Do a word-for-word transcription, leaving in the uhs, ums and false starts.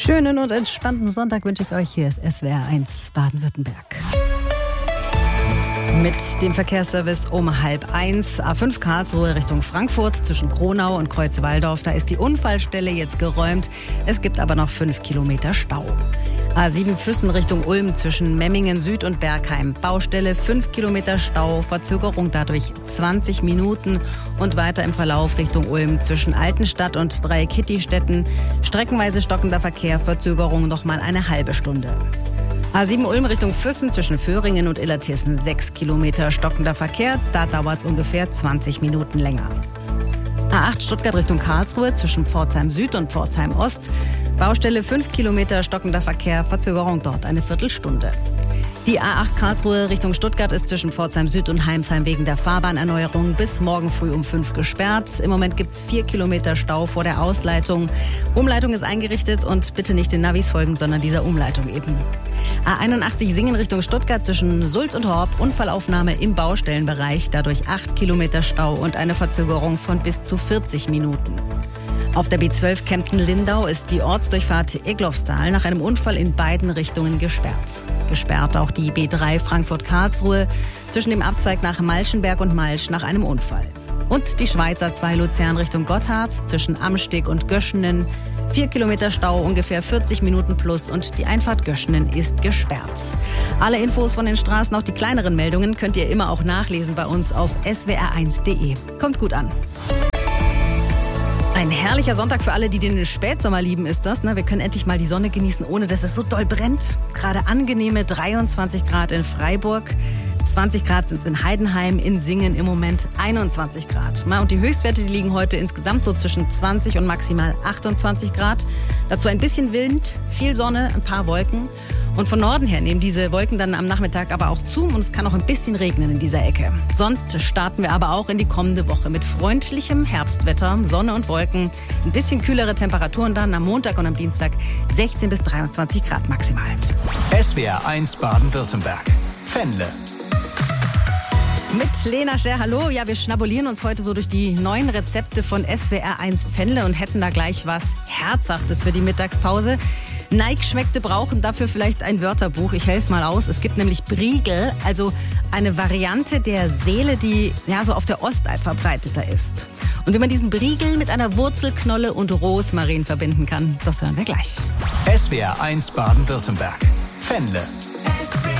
Schönen und entspannten Sonntag wünsche ich euch. Hier ist S W R eins Baden-Württemberg. Mit dem Verkehrsservice um halb eins, A fünf Karlsruhe Richtung Frankfurt zwischen Kronau und Kreuze-Walldorf. Da ist die Unfallstelle jetzt geräumt. Es gibt aber noch fünf Kilometer Stau. A sieben Füssen Richtung Ulm zwischen Memmingen Süd und Bergheim. Baustelle, fünf Kilometer Stau, Verzögerung dadurch zwanzig Minuten. Und weiter im Verlauf Richtung Ulm zwischen Altenstadt und Dreieck-Kitty-Städten. Streckenweise stockender Verkehr, Verzögerung nochmal eine halbe Stunde. A sieben Ulm Richtung Füssen zwischen Föhringen und Illertissen. sechs Kilometer stockender Verkehr, da dauert es ungefähr zwanzig Minuten länger. A acht Stuttgart Richtung Karlsruhe zwischen Pforzheim Süd und Pforzheim Ost. Baustelle fünf Kilometer stockender Verkehr, Verzögerung dort eine Viertelstunde. Die A acht Karlsruhe Richtung Stuttgart ist zwischen Pforzheim Süd und Heimsheim wegen der Fahrbahnerneuerung bis morgen früh um fünf gesperrt. Im Moment gibt es vier Kilometer Stau vor der Ausleitung. Umleitung ist eingerichtet und bitte nicht den Navis folgen, sondern dieser Umleitung eben. A einundachtzig Singen Richtung Stuttgart zwischen Sulz und Horb. Unfallaufnahme im Baustellenbereich. Dadurch acht Kilometer Stau und eine Verzögerung von bis zu vierzig Minuten. Auf der B zwölf Kempten-Lindau ist die Ortsdurchfahrt Egloffstal nach einem Unfall in beiden Richtungen gesperrt. Gesperrt auch die B drei Frankfurt-Karlsruhe zwischen dem Abzweig nach Malschenberg und Malsch nach einem Unfall. Und die Schweizer zwei Luzern Richtung Gotthard zwischen Amsteg und Göschenen. Vier Kilometer Stau, ungefähr vierzig Minuten plus und die Einfahrt Göschenen ist gesperrt. Alle Infos von den Straßen, auch die kleineren Meldungen, könnt ihr immer auch nachlesen bei uns auf s w r eins punkt de. Kommt gut an. Ein herrlicher Sonntag für alle, die den Spätsommer lieben, ist das. Wir können endlich mal die Sonne genießen, ohne dass es so doll brennt. Gerade angenehme dreiundzwanzig Grad in Freiburg. zwanzig Grad sind es in Heidenheim, in Singen im Moment einundzwanzig Grad. Und die Höchstwerte, die liegen heute insgesamt so zwischen zwanzig und maximal achtundzwanzig Grad. Dazu ein bisschen Wind, viel Sonne, ein paar Wolken. Und von Norden her nehmen diese Wolken dann am Nachmittag aber auch zu und es kann auch ein bisschen regnen in dieser Ecke. Sonst starten wir aber auch in die kommende Woche mit freundlichem Herbstwetter, Sonne und Wolken. Ein bisschen kühlere Temperaturen dann am Montag und am Dienstag sechzehn bis dreiundzwanzig Grad maximal. S W R eins Baden-Württemberg. Fennle. Mit Lena Scher, hallo. Ja, wir schnabulieren uns heute so durch die neuen Rezepte von S W R eins Fennle und hätten da gleich was Herzhaftes für die Mittagspause. Neigschmeckte brauchen dafür vielleicht ein Wörterbuch. Ich helfe mal aus. Es gibt nämlich Briegel, also eine Variante der Seele, die ja so auf der Ostalb verbreiteter ist. Und wie man diesen Briegel mit einer Wurzelknolle und Rosmarin verbinden kann, das hören wir gleich. S W R eins Baden-Württemberg. Fennle.